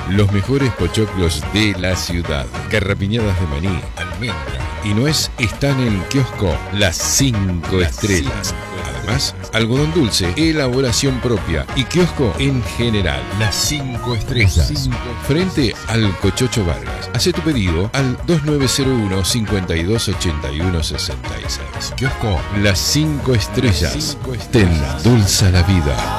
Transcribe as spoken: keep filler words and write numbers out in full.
Los mejores pochoclos de la ciudad. Garrapiñadas de maní, almendra y nuez están en Kiosco Las Cinco Estrellas. Además, algodón dulce, elaboración propia y kiosco en general. Las Cinco Estrellas. Frente al Cochocho Vargas. Hacé tu pedido al dos nueve cero uno, cinco dos ocho uno seis seis. Kiosco Las Cinco Estrellas. Te endulza la vida.